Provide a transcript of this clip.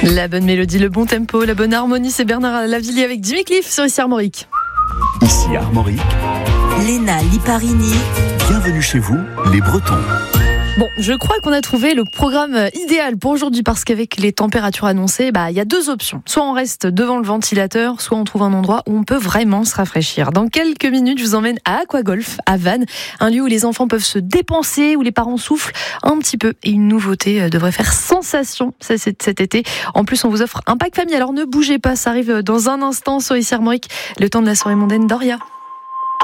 La bonne mélodie, le bon tempo, la bonne harmonie, c'est Bernard Lavilliers avec Jimmy Cliff sur ici Armorique. Ici Armorique, Léna Liparini. bienvenue chez vous, les Bretons. Bon, je crois qu'on a trouvé le programme idéal pour aujourd'hui parce qu'avec les températures annoncées, il y a deux options. Soit on reste devant le ventilateur, soit on trouve un endroit où on peut vraiment se rafraîchir. Dans quelques minutes, je vous emmène à Aquagolf, à Vannes, un lieu où les enfants peuvent se dépenser, où les parents soufflent un petit peu. Et une nouveauté devrait faire sensation cet été. En plus, on vous offre un pack famille, alors ne bougez pas, ça arrive dans un instant sur ici Armorique, le temps de la soirée mondaine d'Oria.